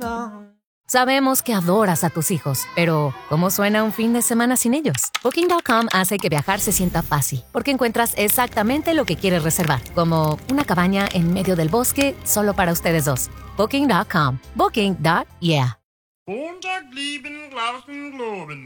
Sabemos que adoras a tus hijos, pero ¿cómo suena un fin de semana sin ellos? Booking.com hace que viajar se sienta fácil, porque encuentras exactamente lo que quieres reservar, como una cabaña en medio del bosque solo para ustedes dos. Booking.com. Booking.yeah.